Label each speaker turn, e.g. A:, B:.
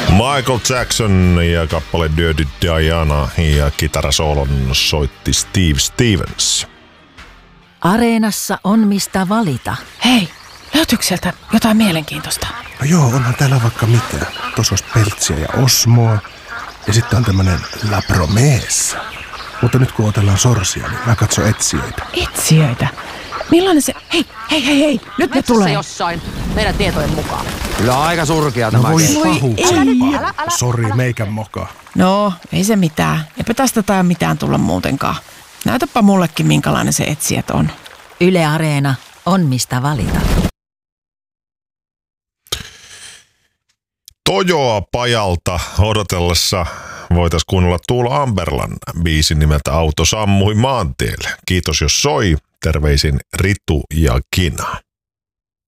A: Michael Jackson ja kappale Dirty Diana ja kitarasoolon soitti Steve Stevens.
B: Areenassa on mistä valita.
C: Hei, löytyykö sieltä jotain mielenkiintoista?
D: No joo, onhan täällä vaikka mitä. Tuossa olisi Peltsiä ja Osmoa. Ja sitten on tämmönen La Promessa. Mutta nyt kun otellaan sorsia, niin mä katson etsijöitä.
C: Etsijöitä? Millainen se... Hei, nyt ne tulee.
E: Jossain, meidän tietojen mukaan.
F: Kyllä aika surkea tämä.
D: No voi
F: kenttä.
D: pahuksempaa. Sori, meikän moka.
C: No, ei se mitään. Eipä tästä tai mitään tulla muutenkaan. Näytäpä mullekin, minkälainen se etsijät on.
B: Yle Areena on mistä valita.
A: Tojoa pajalta odotellessa voitaisiin kuunnella Tuula Amberlan biisin nimeltä Auto sammui maantielle. Kiitos jos soi. Terveisin Ritu ja Kina.